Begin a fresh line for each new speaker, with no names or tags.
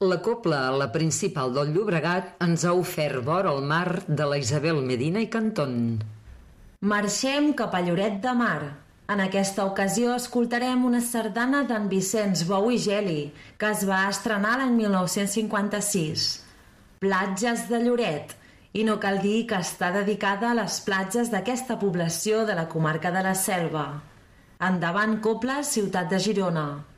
La cobla, la principal del Llobregat, ens ha ofert vora el mar de la Isabel Medina i Cantón.
Marxem cap a Lloret de Mar. En aquesta ocasió escoltarem una sardana d'en Vicenç Bou i Geli, que es va estrenar l'any 1956. Platges de Lloret. I no cal dir que està dedicada a les platges d'aquesta població de la comarca de la Selva. Endavant, cobla, ciutat de Girona.